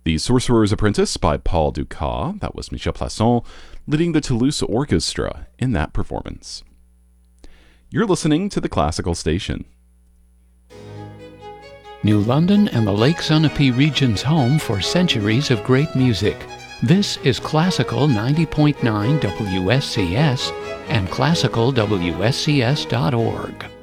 The Sorcerer's Apprentice by Paul Dukas, that was Michel Plasson, leading the Toulouse Orchestra in that performance. You're listening to the Classical Station. New London and the Lake Sunapee region's home for centuries of great music. This is Classical 90.9 WSCS and classicalwscs.org.